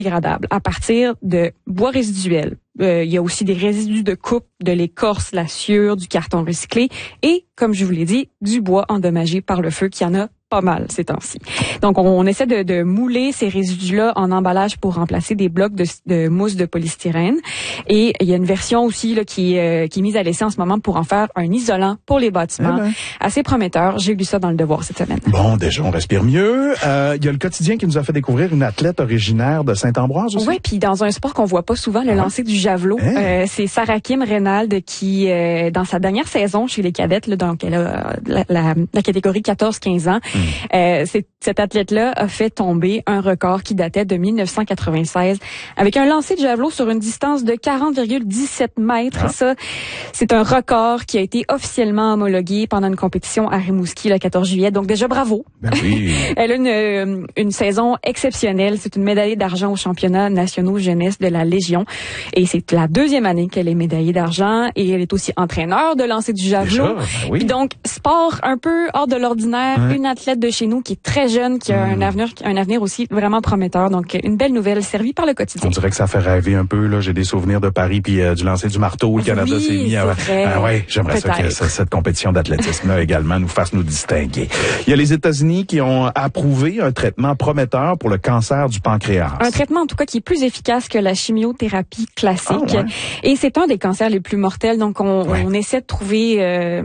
biodégradable à partir de bois résiduels. Il y a aussi des résidus de coupe, de l'écorce, la sciure, du carton recyclé et, comme je vous l'ai dit, du bois endommagé par le feu qui en a pas mal ces temps-ci. Donc, on essaie de mouler ces résidus-là en emballage pour remplacer des blocs de mousse de polystyrène. Et il y a une version aussi là, qui est mise à l'essai en ce moment pour en faire un isolant pour les bâtiments. Assez prometteur. J'ai lu ça dans Le Devoir cette semaine. Bon, déjà, on respire mieux. Il y a Le Quotidien qui nous a fait découvrir une athlète originaire de Saint-Ambroise aussi. Oui, puis dans un sport qu'on voit pas souvent, le lancer du javelot. C'est Sarah Kim Reynald qui, dans sa dernière saison chez les cadettes, là, donc elle a la catégorie 14-15 ans, cette athlète-là a fait tomber un record qui datait de 1996 avec un lancer de javelot sur une distance de 40,17 mètres. Et ça, c'est un record qui a été officiellement homologué pendant une compétition à Rimouski le 14 juillet. Donc déjà, bravo. Ben oui. Elle a une saison exceptionnelle. C'est une médaillée d'argent aux championnats nationaux jeunesse de la Légion. Et c'est la deuxième année qu'elle est médaillée d'argent. Et elle est aussi entraîneur de lancer du javelot. Déjà, ben oui. Puis donc, sport un peu hors de l'ordinaire. Une athlète de chez nous qui est très jeune, qui a un avenir aussi vraiment prometteur. Donc, une belle nouvelle servie par Le Quotidien. On dirait que ça fait rêver un peu. Là, j'ai des souvenirs de Paris puis du lancer du marteau. Le Canada s'est mis à... j'aimerais ça que cette compétition d'athlétisme-là également nous fasse nous distinguer. Il y a les États-Unis qui ont approuvé un traitement prometteur pour le cancer du pancréas. Un traitement, en tout cas, qui est plus efficace que la chimiothérapie classique. Et c'est un des cancers les plus mortels. Donc, on essaie de trouver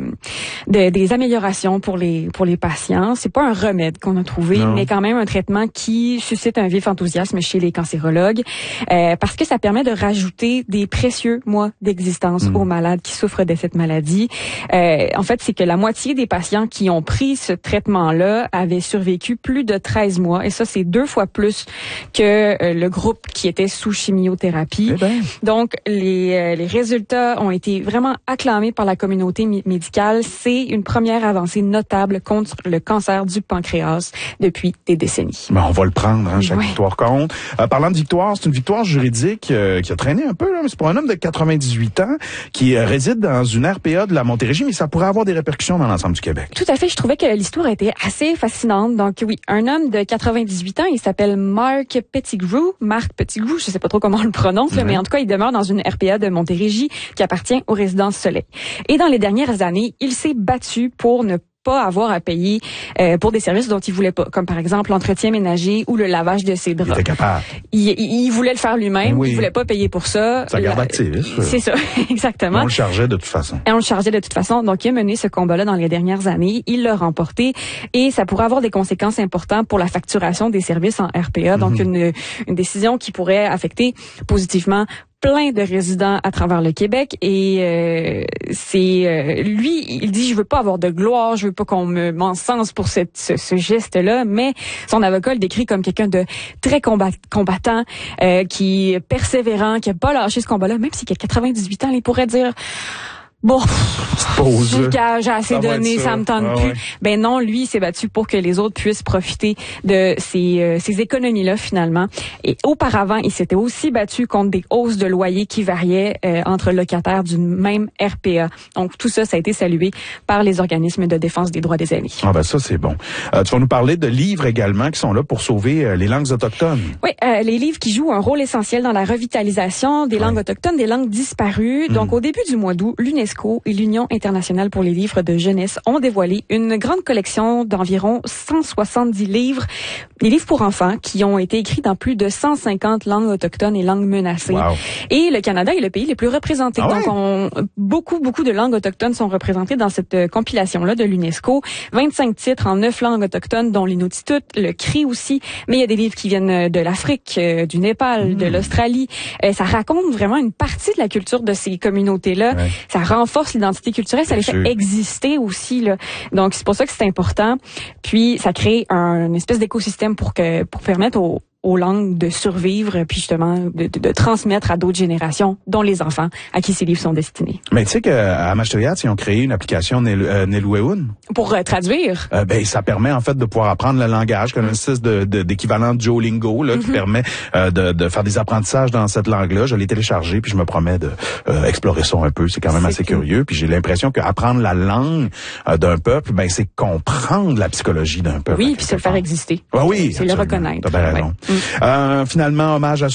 des améliorations pour les patients. C'est pas un remède qu'on a trouvé, mais quand même un traitement qui suscite un vif enthousiasme chez les cancérologues, parce que ça permet de rajouter des précieux mois d'existence aux malades qui souffrent de cette maladie. En fait, c'est que la moitié des patients qui ont pris ce traitement-là avaient survécu plus de 13 mois, et ça, c'est 2 fois plus que le groupe qui était sous chimiothérapie. Donc, les résultats ont été vraiment acclamés par la communauté médicale. C'est une première avancée notable contre le cancer du pancréas depuis des décennies. Ben, on va le prendre, chaque victoire compte. Parlant de victoire, c'est une victoire juridique qui a traîné un peu, là, mais c'est pour un homme de 98 ans qui réside dans une RPA de la Montérégie, mais ça pourrait avoir des répercussions dans l'ensemble du Québec. Tout à fait, je trouvais que l'histoire était assez fascinante. Donc oui, un homme de 98 ans, il s'appelle Marc Pettigrew, je sais pas trop comment on le prononce, mais en tout cas, il demeure dans une RPA de Montérégie qui appartient aux Résidences Soleil. Et dans les dernières années, il s'est battu pour ne pas avoir à payer pour des services dont il voulait pas, comme par exemple l'entretien ménager ou le lavage de ses draps. Il était capable. Il voulait le faire lui-même, il voulait pas payer pour ça. Ça garde activiste. C'est ça, exactement. On le chargeait de toute façon. Donc il a mené ce combat-là dans les dernières années, il l'a remporté et ça pourrait avoir des conséquences importantes pour la facturation des services en RPA. Donc une décision qui pourrait affecter positivement plein de résidents à travers le Québec et lui, il dit je veux pas avoir de gloire, je veux pas qu'on m'encense pour ce geste-là, mais son avocat le décrit comme quelqu'un de très combattant, qui est persévérant, qui a pas lâché ce combat-là, même s'il a 98 ans, il pourrait dire bon, j'ai assez donné, ça me tente plus. Ben non, lui, il s'est battu pour que les autres puissent profiter de ces économies-là, finalement. Et auparavant, il s'était aussi battu contre des hausses de loyers qui variaient entre locataires d'une même RPA. Donc, tout ça, ça a été salué par les organismes de défense des droits des aînés. Ah ben ça, c'est bon. Tu vas nous parler de livres également qui sont là pour sauver les langues autochtones. Oui, les livres qui jouent un rôle essentiel dans la revitalisation des langues autochtones, des langues disparues. Donc, au début du mois d'août, l'UNESCO et l'Union internationale pour les livres de jeunesse ont dévoilé une grande collection d'environ 170 livres, des livres pour enfants qui ont été écrits dans plus de 150 langues autochtones et langues menacées. Wow. Et le Canada est le pays le plus représenté. Donc, beaucoup de langues autochtones sont représentées dans cette compilation-là de l'UNESCO. 25 titres en 9 langues autochtones, dont l'Inuktitut, le Cri aussi. Mais il y a des livres qui viennent de l'Afrique, du Népal, de l'Australie. Ça raconte vraiment une partie de la culture de ces communautés-là. Ça renforce l'identité culturelle, ça les fait exister aussi, là. Donc, c'est pour ça que c'est important. Puis, ça crée une espèce d'écosystème pour permettre aux langues de survivre, puis justement de transmettre à d'autres générations, dont les enfants à qui ces livres sont destinés. Mais tu sais qu'à Amashtoyat, ils ont créé une application Nelueun. Pour traduire? Ça permet en fait de pouvoir apprendre le langage, comme une espèce d'équivalent de Duolingo, là, qui permet de faire des apprentissages dans cette langue-là. Je l'ai téléchargé, puis je me promets de explorer ça un peu. C'est quand même assez curieux. Puis j'ai l'impression qu'apprendre la langue d'un peuple, c'est comprendre la psychologie d'un peuple. Oui, puis se le faire exister. Oui, c'est le reconnaître. T'as bien raison. Finalement, hommage à